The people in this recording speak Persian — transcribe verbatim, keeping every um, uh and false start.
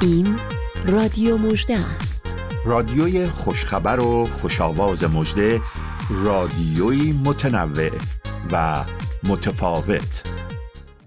این رادیو مژده است. رادیوی خوشخبر و خوشاواز مژده، رادیوی متنوع و متفاوت.